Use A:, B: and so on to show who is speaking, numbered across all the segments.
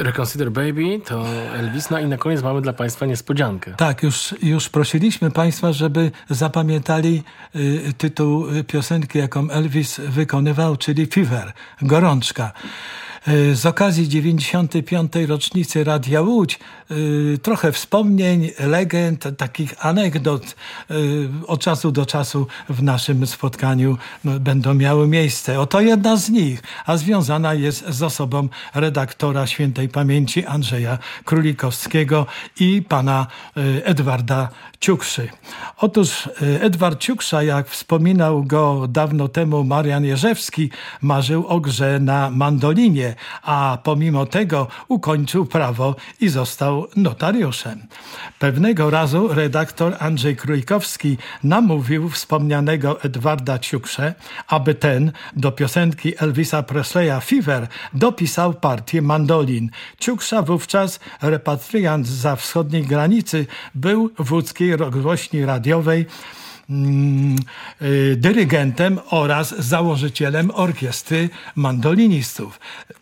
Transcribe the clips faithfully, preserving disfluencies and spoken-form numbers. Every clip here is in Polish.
A: Reconsider Baby to Elvis, no i na koniec mamy dla Państwa niespodziankę.
B: Tak, już, już prosiliśmy Państwa, żeby zapamiętali y, tytuł piosenki, jaką Elvis wykonywał, czyli Fever, Gorączka. Z okazji dziewięćdziesiątej piątej rocznicy Radia Łódź y, trochę wspomnień, legend, takich anegdot y, od czasu do czasu w naszym spotkaniu no, będą miały miejsce. Oto jedna z nich, a związana jest z osobą redaktora świętej pamięci Andrzeja Królikowskiego i pana y, Edwarda Ciukszy. Otóż y, Edward Ciuksza, jak wspominał go dawno temu Marian Jerzewski, marzył o grze na mandolinie, a pomimo tego ukończył prawo i został notariuszem. Pewnego razu redaktor Andrzej Królikowski namówił wspomnianego Edwarda Ciukszę, aby ten do piosenki Elvisa Presleya Fever dopisał partię mandolin. Ciuksza wówczas, repatriant zza wschodniej granicy, był w łódzkiej rozgłośni radiowej dyrygentem oraz założycielem orkiestry mandolinistów.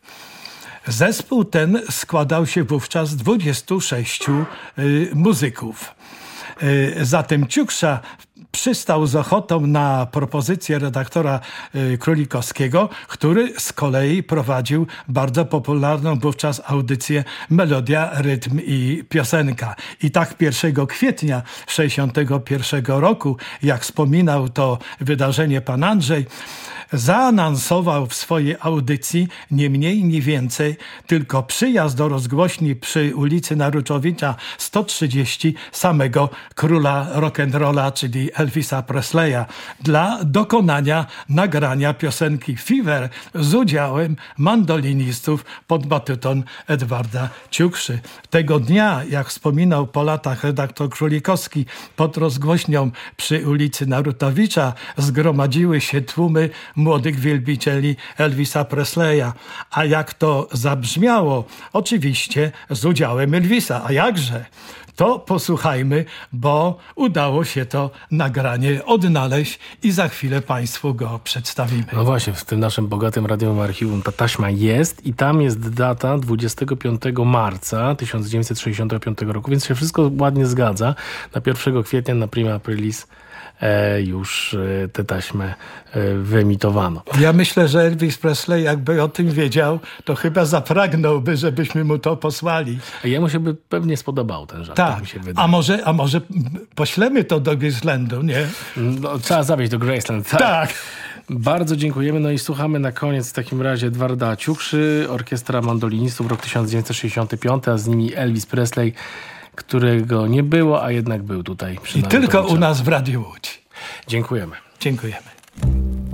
B: Zespół ten składał się wówczas z dwudziestu sześciu muzyków. Zatem Ciuksza przystał z ochotą na propozycję redaktora y, Królikowskiego, który z kolei prowadził bardzo popularną wówczas audycję Melodia, Rytm i Piosenka. I tak pierwszego kwietnia sześćdziesiątego pierwszego roku, jak wspominał to wydarzenie pan Andrzej, zaanonsował w swojej audycji nie mniej, nie więcej, tylko przyjazd do rozgłośni przy ulicy Naruczowicza sto trzydzieści samego króla rock'n'rolla, czyli Elvisa Presleya, dla dokonania nagrania piosenki Fever z udziałem mandolinistów pod batutą Edwarda Ciukszy. Tego dnia, jak wspominał po latach redaktor Królikowski, pod rozgłośnią przy ulicy Narutowicza zgromadziły się tłumy młodych wielbicieli Elvisa Presleya. A jak to zabrzmiało? Oczywiście z udziałem Elvisa. A jakże? To posłuchajmy, bo udało się to nagranie odnaleźć i za chwilę Państwu go przedstawimy.
A: No właśnie, w tym naszym bogatym radiowym archiwum ta taśma jest i tam jest data dwudziestego piątego marca tysiąc dziewięćset sześćdziesiątego piątego roku, więc się wszystko ładnie zgadza. Na pierwszego kwietnia, na prima aprilis E, już e, tę taśmę e, wyemitowano.
B: Ja myślę, że Elvis Presley, jakby o tym wiedział, to chyba zapragnąłby, żebyśmy mu to posłali.
A: A jemu się by pewnie spodobał ten żart.
B: Tak,
A: tak mi się wydaje.
B: a może, a może poślemy to do Gracelandu, nie?
A: No, trzeba zawieźć do Graceland. Tak.
B: tak.
A: Bardzo dziękujemy. No i słuchamy na koniec w takim razie Edwarda Ciukszy, orkiestra mandolinistów, rok tysiąc dziewięćset sześćdziesiąty piąty, a z nimi Elvis Presley, którego nie było, a jednak był tutaj.
B: I tylko u nas w Radiu Łódź.
A: Dziękujemy.
B: Dziękujemy.